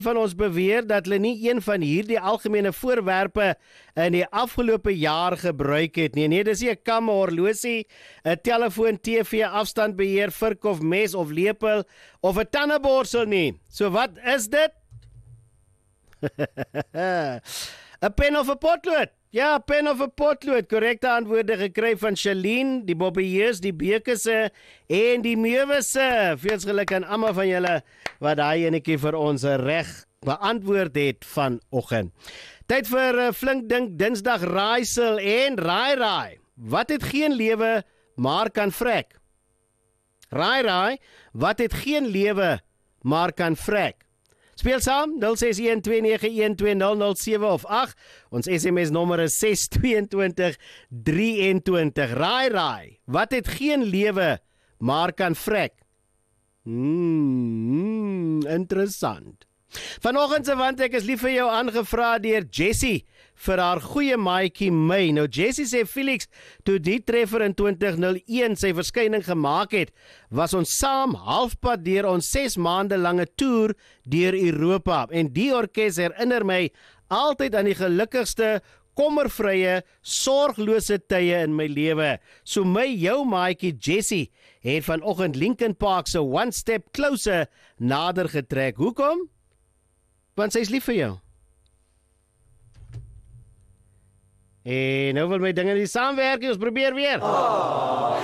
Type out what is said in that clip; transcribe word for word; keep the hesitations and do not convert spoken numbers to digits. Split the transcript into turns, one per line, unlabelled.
van ons beweer dat hulle nie een van hierdie algemene voorwerpe in die afgelope jaar gebruik het nie. Nee, dis nie 'n kam, 'n horlosie, 'n telefoon, T V, afstandbeheer, vurk of mes of lepel of 'n tandeborsel nie. So wat is dit? 'n pen of 'n potlood? Ja, pen of 'n potlood. Korrekte antwoorde gekry van Shalien, die Bobbieus, die Bekese en die Mewese. Veels geluk aan almal van julle wat daai enetjie vir ons reg beantwoord het vanoggend. Tyd vir 'n uh, flink dink Dinsdag raaisel en raai raai. Wat het geen lewe maar kan vrek? Raai raai, wat het geen lewe maar kan vrek? Speel saam, nul ses een twee nege een twee nul nul sewe of agt. Ons S M S nommer is ses twee twee drie twee. Raai, raai, wat het geen lewe, maar kan vrek? Hmm, interessant. Vanoggend se want ek is lief vir jou aangevra deur Jessie vir haar goeie maatjie May. Nou Jessie sê Felix, toe die treffer in twintig nul een sy verskyning gemaak het, was ons saam halfpad deur ons ses maande lange toer deur Europa. En die orkes herinner my altyd aan die gelukkigste, kommervrye, sorglose tye in my lewe. So my jou maatjie Jessie het vanoggend Linkin Park se One Step Closer nader getrek. Hoekom? Want sy is lief vir jou. En nou wil my dinge nie saamwerk, ons probeer weer. Oh.